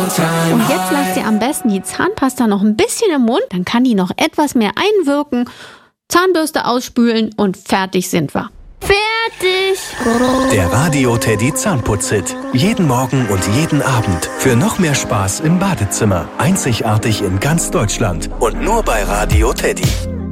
Und jetzt lasst ihr am besten die Zahnpasta noch ein bisschen im Mund, dann kann die noch etwas mehr einwirken. Zahnbürste ausspülen und fertig sind wir. Fertig! Der Radio Teddy Zahnputzhit. Jeden Morgen und jeden Abend. Für noch mehr Spaß im Badezimmer. Einzigartig in ganz Deutschland. Und nur bei Radio Teddy.